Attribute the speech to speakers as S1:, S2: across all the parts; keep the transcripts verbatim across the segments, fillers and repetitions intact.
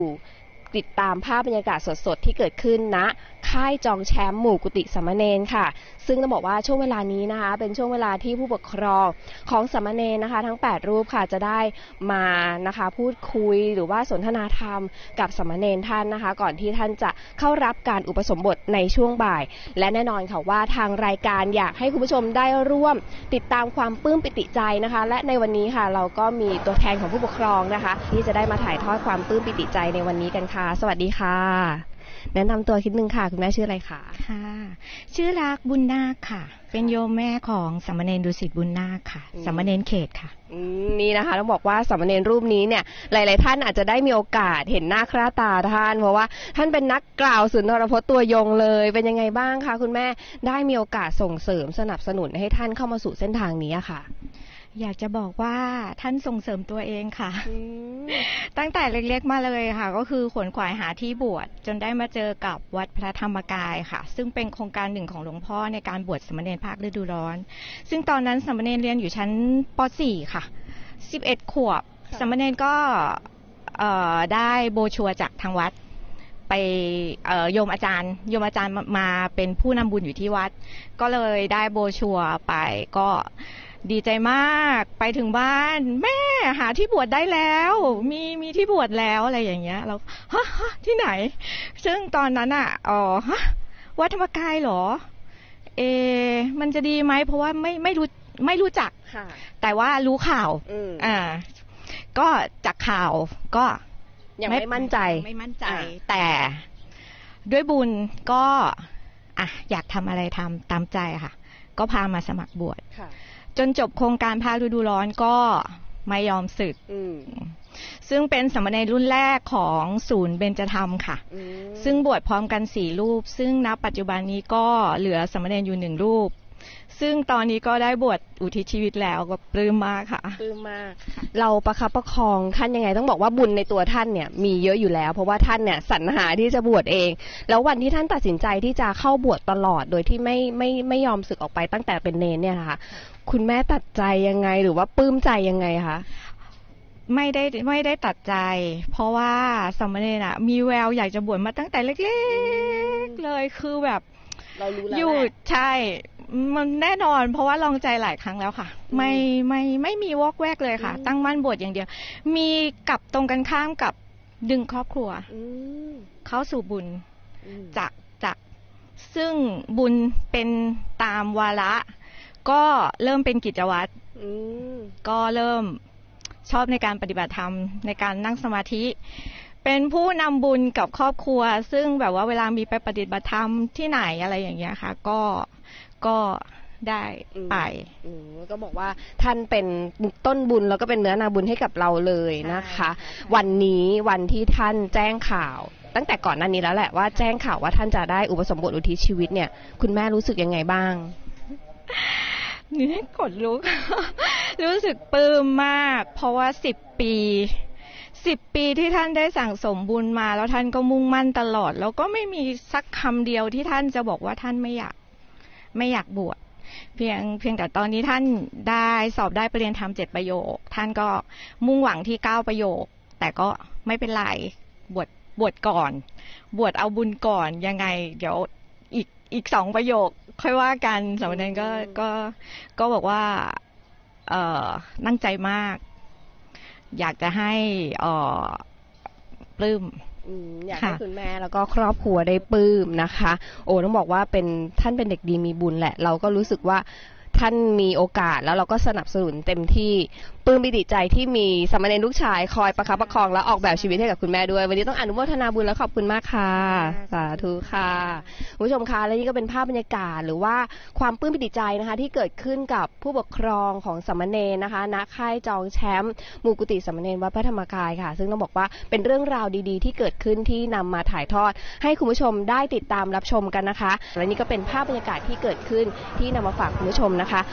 S1: ติดตามภาพบรรยากาศสดๆที่เกิดขึ้นณค่ายจองแชมป์หมู่กุฏิสามเณรค่ะซึ่งต้องบอกว่าช่วงเวลานี้นะคะเป็นช่วงเวลาที่ผู้ปกครองของสามเณรนะคะทั้งแปดรูปค่ะจะได้มานะคะพูดคุยหรือว่าสนทนาธรรมกับสามเณรท่านนะคะก่อนที่ท่านจะเข้ารับการอุปสมบทในช่วงบ่ายและแน่นอนค่ะว่าทางรายการอยากให้คุณผู้ชมได้ร่วมติดตามความปลื้มปิติใจนะคะและในวันนี้ค่ะเราก็มีตัวแทนของผู้ปกครองนะคะที่จะได้มาถ่ายทอดความปลื้มปิติใจในวันนี้กันค่ะสวัสดีค่ะแนะนำตัวคิดนึงค่ะคุณแม่ชื่ออะไรคะ
S2: ค่ะชื่อรักบุญนาคค่ะเป็นโยมแม่ของสามเณรดุสิตบุญนาคค่ะสามเณรเขตค่ะ
S1: นี่นะคะต้องบอกว่าสามเณรรูปนี้เนี่ยหลายๆท่านอาจจะได้มีโอกาสเห็นหน้าค่าตาท่านเพราะว่าท่านเป็นนักกล่าวสุนทรพจน์ตัวยงเลยเป็นยังไงบ้างคะคุณแม่ได้มีโอกาสส่งเสริมสนับสนุนให้ท่านเข้ามาสู่เส้นทางนี้ค่ะ
S2: อยากจะบอกว่าท่านส่งเสริมตัวเองค่ะตั้งแต่เล็กๆมาเลยค่ะก็คือขวนขวายหาที่บวชจนได้มาเจอกับวัดพระธรรมกายค่ะซึ่งเป็นโครงการหนึ่งของหลวงพ่อในการบวชสามเณรภาคฤดูร้อนซึ่งตอนนั้นสามเณรเรียนอยู่ชั้นป .สี่ ค่ะสิบเอ็ดขวบสามเณรก็ได้โบชัวจากทางวัดไปโยมอาจารย์โยมอาจารย์มาเป็นผู้นำบุญอยู่ที่วัดก็เลยได้โบชัวไปก็ดีใจมากไปถึงบ้านแม่หาที่บวชได้แล้วมีมีที่บวชแล้วอะไรอย่างเงี้ยเราฮะฮะที่ไหนซึ่งตอนนั้นอ่ะอ๋อฮะวัดธรรมกายเหรอเอมันจะดีไหมเพราะว่าไม่ไม่รู้ไม่รู้จักแต่ว่ารู้ข่าวอ่าก็จากข่าวก็
S1: ยังไม่มั่นใจ
S2: ไม่มั่นใจแต่ด้วยบุญก็อ่ะอยากทำอะไรทำตามใจค่ะก็พามาสมัครบวชจนจบโครงการพระฤดูร้อนก็ไม่ยอมสึกซึ่งเป็นสามเณรรุ่นแรกของศูนย์เบญจธรรมค่ะซึ่งบวชพร้อมกันสี่รูปซึ่งณปัจจุบันนี้ก็เหลือสามเณรอยู่หนึ่งรูปซึ่งตอนนี้ก็ได้บวชอุทิศชีวิตแล้วก็ปลื้มมากค่ะ
S1: ปลื้มมากเราประคับประคองท่านยังไงต้องบอกว่าบุญในตัวท่านเนี่ยมีเยอะอยู่แล้วเพราะว่าท่านเนี่ยสรรหาที่จะบวชเองแล้ววันที่ท่านตัดสินใจที่จะเข้าบวชตลอดโดยที่ไม่ไม่ไม่ยอมสึกออกไปตั้งแต่เป็นเนรเนี่ยค่ะคุณแม่ตัดใจยังไงหรือว่าปลื้มใจยังไงคะ
S2: ไม่ได้ไม่ได้ตัดใจเพราะว่าสามเณรน่ะมีแววอยากจะบวชมาตั้งแต่เล็กๆเลยคือแบบ
S1: เรารู้แล้ว
S2: อยู่ใช่มันแน่นอนเพราะว่าลองใจหลายครั้งแล้วค่ะไม่ไม่ไม่มีวอกแวกเลยค่ะตั้งมั่นบวชอย่างเดียวมีกับตรงกันข้ามกับดึงครอบครัวเข้าสู่บุญจากจากซึ่งบุญเป็นตามวาระก็เริ่มเป็นกิจวัตรก็เริ่มชอบในการปฏิบัติธรรมในการนั่งสมาธิเป็นผู้นำบุญกับครอบครัวซึ่งแบบว่าเวลามีไปปฏิบัติธรรมที่ไหนอะไรอย่างเงี้ยค่ะก็ก็ได้ไป
S1: ก็บอกว่าท่านเป็นต้นบุญแล้วก็เป็นเนื้อนาบุญให้กับเราเลยนะคะวันนี้วันที่ท่านแจ้งข่าวตั้งแต่ก่อนหน้านี้แล้วแหละว่าแจ้งข่าวว่าท่านจะได้อุปสมบทอุทิศชีวิตเนี่ยคุณแม่รู้สึกยังไงบ้าง
S2: นี่กดลุก รู้สึกปลื้มมากเพราะว่าสิบปีสิบปีที่ท่านได้สั่งสมบุญมาแล้วท่านก็มุ่งมั่นตลอดแล้วก็ไม่มีสักคำเดียวที่ท่านจะบอกว่าท่านไม่อยากไม่อยากบวชเพียงเพียงแต่ตอนนี้ท่านได้สอบได้ปริญญาธรรมเจ็ดประโยคท่านก็มุ่งหวังที่เก้าประโยคแต่ก็ไม่เป็นไรบวชบวชก่อนบวชเอาบุญก่อนยังไงเดี๋ยวอีกอีกสองประโยคค่อยว่ากันสามเณรก็ก็ก็บอกว่าเอ่อตั้งใจมากอยากจะให้เอ่อปลื้ม
S1: อยากให้คุณแม่แล้วก็ครอบครัวได้ปลื้มนะคะโอ้ต้องบอกว่าเป็นท่านเป็นเด็กดีมีบุญแหละเราก็รู้สึกว่าท่านมีโอกาสแล้วเราก็สนับสนุนเต็มที่ปลื้มปิติใจที่มีสามเณรลูกชายคอยประคับประคองและออกแบบชีวิตให้กับคุณแม่ด้วยวันนี้ต้องอนุโมทนาบุญและขอบคุณมากค่ะสาธุค่ะคุณผู้ชมคะและนี่ก็เป็นภาพบรรยากาศหรือว่าความปลื้มปิติใจนะคะที่เกิดขึ้นกับผู้ปกครองของสามเณรนะคะณค่ายจองแชมป์หมู่กุฏิสามเณรวัดพระธรรมกายค่ะซึ่งต้องบอกว่าเป็นเรื่องราวดีๆที่เกิดขึ้นที่นำมาถ่ายทอดให้คุณผู้ชมได้ติดตามรับชมกันนะคะและนี่ก็เป็นภาพบรรยากาศที่เกิดขึ้นที่นำมาฝากคุณผู้ชมนะคะ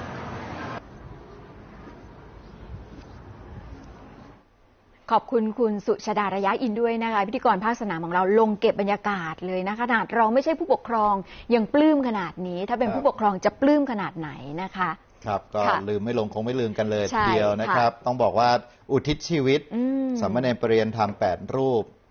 S3: ขอบคุณคุณสุชาดาระยะอินด้วยนะคะพิธีกรภาคสนามของเราลงเก็บบรรยากาศเลยนะขนาดเราไม่ใช่ผู้ปกครองยังปลื้มขนาดนี้ถ้าเป็นผู้ปกครองจะปลื้มขนาดไหนนะคะ
S4: ครับก็ลืมไม่ลงคงไม่ลืมกันเลยทีเดียวนะครับต้องบอกว่าอุทิศชีวิตสามเณรปริยญาธรรมแปดรูป